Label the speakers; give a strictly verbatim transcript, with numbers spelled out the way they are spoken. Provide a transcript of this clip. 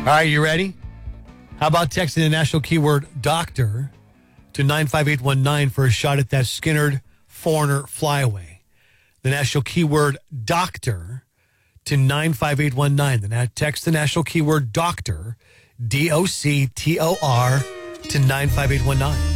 Speaker 1: All right, you ready? How about texting the national keyword doctor to nine five eight one nine for a shot at that Skinnerd Foreigner flyaway? The national keyword doctor to nine five eight one nine. Then text the national keyword doctor, D O C T O R, to nine five eight one nine.